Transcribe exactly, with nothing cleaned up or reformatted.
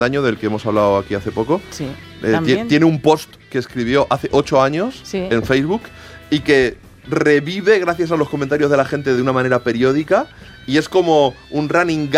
año del que hemos hablado aquí hace poco. Sí, eh, también. Tiene un post que escribió hace ocho años Sí. en Facebook y que revive gracias a los comentarios de la gente de una manera periódica y es como un running gag